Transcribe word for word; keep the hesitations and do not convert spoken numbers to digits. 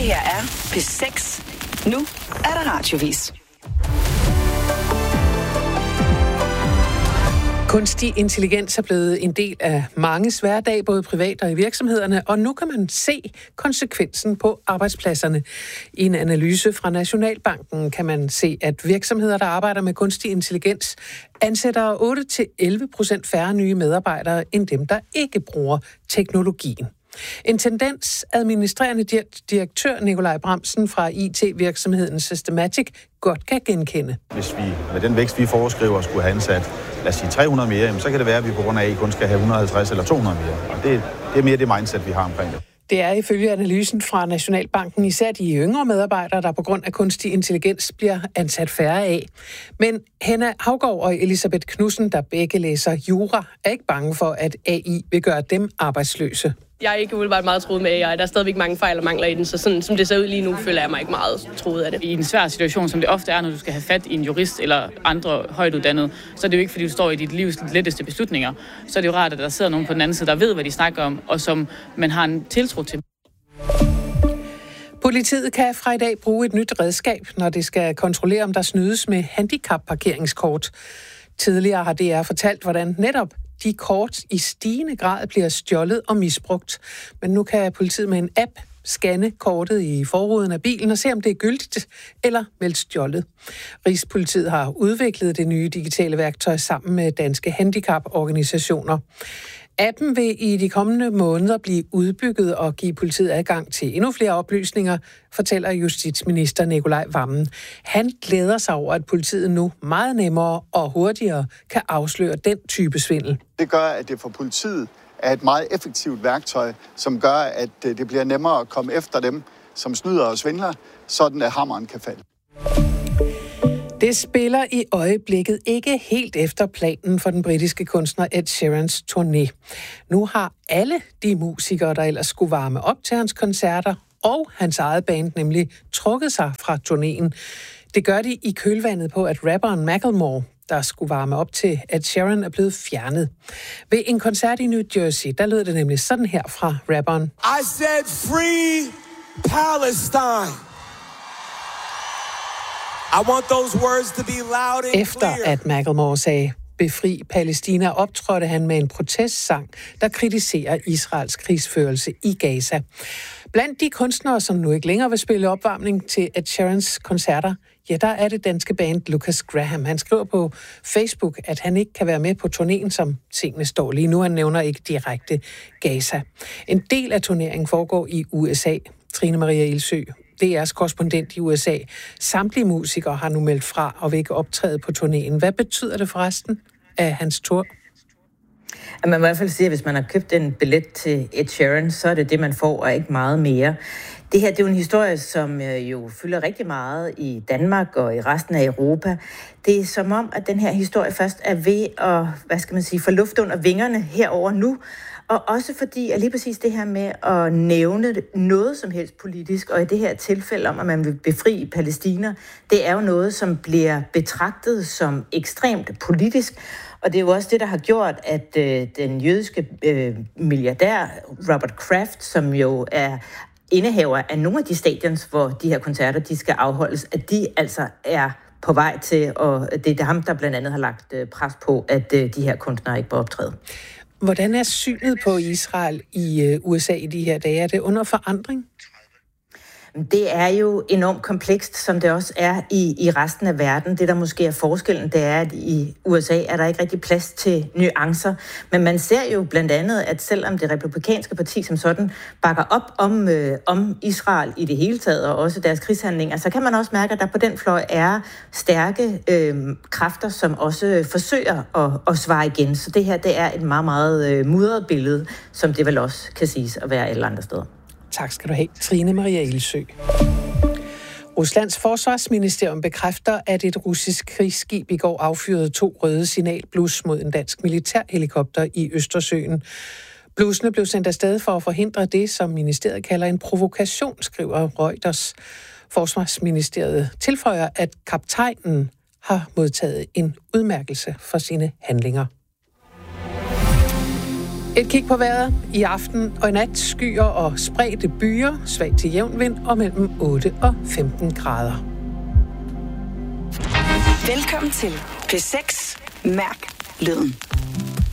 her er P seks. Nu er der radiovis. Kunstig intelligens er blevet en del af manges hverdag, både privat og i virksomhederne, og nu kan man se konsekvensen på arbejdspladserne. I en analyse fra Nationalbanken kan man se, at virksomheder, der arbejder med kunstig intelligens, ansætter otte til elleve procent færre nye medarbejdere end dem, der ikke bruger teknologien. En tendens, administrerende direktør Nikolaj Bramsen fra I T-virksomheden Systematic godt kan genkende. Hvis vi med den vækst, vi foreskriver, skulle have ansat, lad os sige tre hundrede mere, så kan det være, at vi på grund af A I kun skal have et hundrede og halvtreds eller to hundrede mere. Og det, det er mere det mindset, vi har omkring det. Det er ifølge analysen fra Nationalbanken især de yngre medarbejdere, der på grund af kunstig intelligens bliver ansat færre af. Men Henna Haugaard og Elisabeth Knudsen, der begge læser jura, er ikke bange for, at A I vil gøre dem arbejdsløse. Jeg er ikke umiddelbart meget troet med A I. Der er stadigvæk mange fejl og mangler i den, så sådan som det ser ud lige nu, føler jeg mig ikke meget troet af det. I en svær situation, som det ofte er, når du skal have fat i en jurist eller andre højtuddannede, så er det jo ikke, fordi du står i dit livs letteste beslutninger. Så er det jo rart, at der sidder nogen på den anden side, der ved, hvad de snakker om, og som man har en tiltro til. Politiet kan fra i dag bruge et nyt redskab, når det skal kontrollere, om der snydes med handicapparkeringskort. Tidligere har D R fortalt, hvordan netop de kort i stigende grad bliver stjålet og misbrugt. Men nu kan politiet med en app scanne kortet i forruden af bilen og se, om det er gyldigt eller meldt stjålet. Rigspolitiet har udviklet det nye digitale værktøj sammen med danske handicaporganisationer. Appen vil i de kommende måneder blive udbygget og give politiet adgang til endnu flere oplysninger, fortæller justitsminister Nikolaj Wammen. Han glæder sig over, at politiet nu meget nemmere og hurtigere kan afsløre den type svindel. Det gør, at det for politiet er et meget effektivt værktøj, som gør, at det bliver nemmere at komme efter dem, som snyder og svindler, sådan at hammeren kan falde. Det spiller i øjeblikket ikke helt efter planen for den britiske kunstner Ed Sheerans turné. Nu har alle de musikere, der ellers skulle varme op til hans koncerter, og hans eget band nemlig trukket sig fra turnéen. Det gør de i kølvandet på, at rapperen Macklemore, der skulle varme op til Ed Sheeran, er blevet fjernet. Ved en koncert i New Jersey, der lød det nemlig sådan her fra rapperen. I said free Palestine. I want those words to be loud and Efter clear. at Macklemore sagde befri Palæstina, optrådte han med en protestsang, der kritiserer Israels krigsførelse i Gaza. Blandt de kunstnere, som nu ikke længere vil spille opvarmning til Ed Sheerans koncerter, ja, der er det danske band Lucas Graham. Han skriver på Facebook, at han ikke kan være med på turnéen, som tingene står lige nu. Han nævner ikke direkte Gaza. En del af turneringen foregår i U S A. Trine Maria Ilsø, D R's korrespondent i U S A. Samtlige musikere har nu meldt fra og vil ikke optræde på turnéen. Hvad betyder det forresten af hans tur? Man må i hvert fald sige, at hvis man har købt en billet til Ed Sheeran, så er det det, man får, og ikke meget mere. Det her det er jo en historie, som jo fylder rigtig meget i Danmark og i resten af Europa. Det er som om, at den her historie først er ved at, hvad skal man sige, få luft under vingerne herover nu. Og også fordi, at lige præcis det her med at nævne noget som helst politisk, og i det her tilfælde om, at man vil befri Palæstina, det er jo noget, som bliver betragtet som ekstremt politisk. Og det er jo også det, der har gjort, at øh, den jødiske øh, milliardær Robert Kraft, som jo er indehaver af nogle af de stadions, hvor de her koncerter de skal afholdes, at de altså er på vej til, og det er ham, der blandt andet har lagt øh, pres på, at øh, de her kunstnere ikke må optræde. Hvordan er synet på Israel i U S A i de her dage? Er det under forandring? Det er jo enormt komplekst, som det også er i, i resten af verden. Det, der måske er forskellen, det er, at i U S A er der ikke rigtig plads til nuancer. Men man ser jo blandt andet, at selvom det republikanske parti som sådan bakker op om, øh, om Israel i det hele taget, og også deres krigshandlinger, så kan man også mærke, at der på den fløj er stærke øh, kræfter, som også forsøger at, at svare igen. Så det her, det er et meget, meget øh, mudret billede, som det vel også kan siges at være alle andre steder. Tak skal du have, Trine Maria Ilsø. Ruslands forsvarsministerium bekræfter, at et russisk krigsskib i går affyrede to røde signalblus mod en dansk militærhelikopter i Østersøen. Blusene blev sendt afsted for at forhindre det, som ministeriet kalder en provokation, skriver Reuters. Forsvarsministeriet tilføjer, at kaptajnen har modtaget en udmærkelse for sine handlinger. Et kig på vejret. I aften og i nat skyer og spredte byer, svag til jævn vind og mellem otte og femten grader. Velkommen til P seks. Mærk lyden.